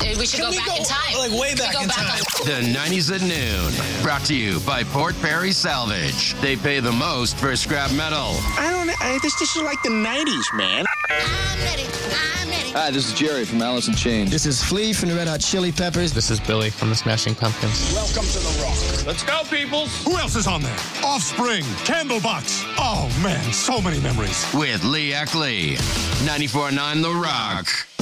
We should go back in time. Like way back in time. The 90s at noon. Brought to you by Port Perry Salvage. They pay the most for scrap metal. This is like the 90s, man. I'm ready. Hi, this is Jerry from Alice in Chains. This is Flea from the Red Hot Chili Peppers. This is Billy from the Smashing Pumpkins. Welcome to the Rock. Let's go, peoples. Who else is on there? Offspring, Candlebox. Oh, man, so many memories. With Lee Eckley. 94.9 The Rock.